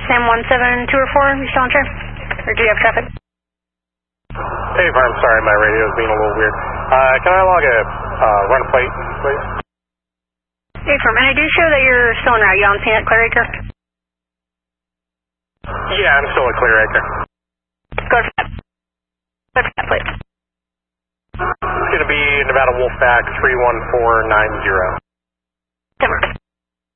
Sam 172 or 4, you still on track? Or do you have traffic? Hey, I'm sorry, my radio is being a little weird. Can I log a run plate, please? Hey, firm, and I do show that you're still en route. You on scene at Clear Acre? Yeah, I'm still at Clear Acre. Go for that. Go for that, please. It's going to be Nevada Wolfpack 31490. Timber.